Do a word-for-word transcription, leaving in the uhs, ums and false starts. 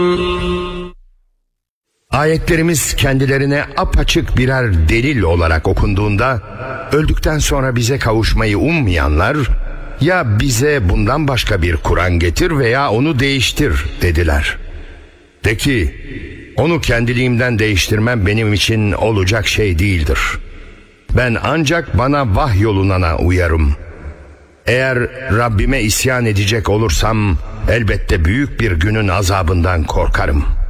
Ayetlerimiz kendilerine apaçık birer delil olarak okunduğunda, öldükten sonra bize kavuşmayı ummayanlar, ya bize bundan başka bir Kur'an getir veya onu değiştir dediler. De ki, onu kendiliğimden değiştirmem benim için olacak şey değildir. Ben ancak bana vahyolunana uyarım. Eğer Rabbime isyan edecek olursam, elbette büyük bir günün azabından korkarım.